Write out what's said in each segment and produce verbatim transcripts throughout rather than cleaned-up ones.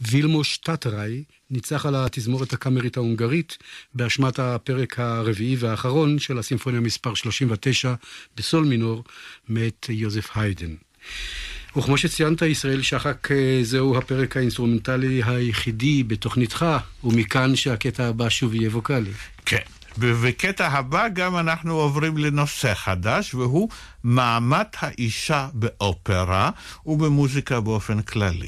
וילמוש טטראי ניצח על התזמורת הקאמרית ההונגרית באשמת הפרק הרביעי והאחרון של הסימפוניה מספר שלושים ותשע בסול מינור מאת יוזף היידן. וכמו שציינת, ישראל שחק, זהו הפרק האינסטרומנטלי היחידי בתוכניתך, ומכאן שהקטע הבא שוב יהיה ווקלי. כן, ובקטע הבא גם אנחנו עוברים לנושא חדש, והוא מעמד האישה באופרה ובמוזיקה באופן כללי.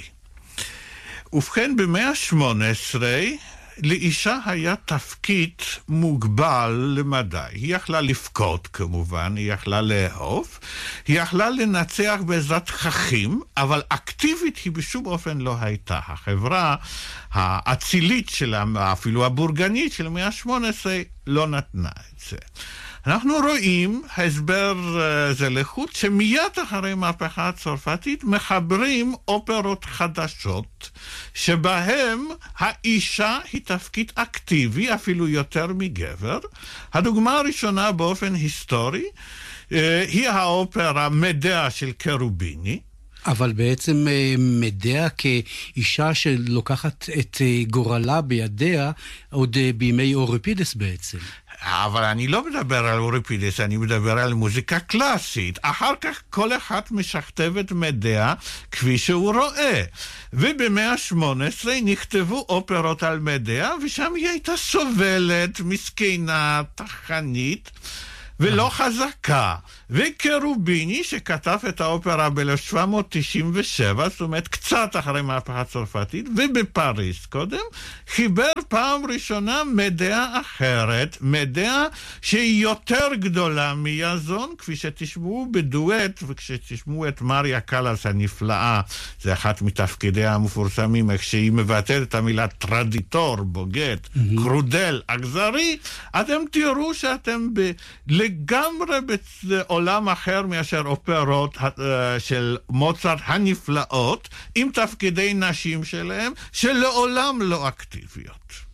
ובכן, במאה ה-שמונה עשרה לאישה היה תפקיד מוגבל למדי. היא יכלה לפקוד כמובן, היא יכלה לאהוב, היא יכלה לנצח בעזרת תככים, אבל אקטיבית היא בשום אופן לא הייתה. החברה האצילית שלה, אפילו הבורגנית של המאה ה-שמונה עשרה, לא נתנה את זה. אנחנו רואים הסבר זה לחוץ שמיד אחרי המהפכה הצרפתית מחברים אופרות חדשות שבהם האישה היא תפקיד אקטיבי אפילו יותר מגבר. הדוגמה הראשונה באופן היסטורי היא האופרה מדעה של קרוביני. אבל בעצם מדעה כאישה שלוקחת את גורלה בידיה עוד בימי אוריפידס בעצם. אבל אני לא מדבר על אוריפידס, אני מדבר על מוזיקה קלאסית. אחר כך כל אחד משכתב את מדעה כפי שהוא רואה. ובמאה ה-שמונה עשרה נכתבו אופרות על מדעה, ושם היא הייתה סובלת, מסכנה, תחנית, ולא חזקה. וקרוביני שכתב את האופרה ב-אלף שבע מאות תשעים ושבע, זאת אומרת קצת אחרי מהפכה הצרפתית, ובפריז קודם, חיבר פעם ראשונה מדעה אחרת, מדעה שהיא יותר גדולה מיזון, כפי שתשמעו בדואט, וכשתשמעו את מריה קלאס הנפלאה, זה אחת מתפקידיה המפורסמים, איך שהיא מבטאת את המילה טרדיטור, בוגד, mm-hmm. קרודל, אכזרי, אתם תראו שאתם ב- לגמרי בעולם אחר מאשר אופרות של מוצרט הנפלאות, עם תפקידי נשים שלהם, שלעולם לא אקטיביות.